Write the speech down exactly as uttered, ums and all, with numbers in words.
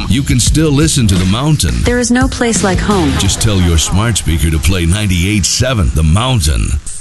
you can still listen to The Mountain. There is no place like home. Just tell your smart speaker to play ninety-eight point seven The Mountain.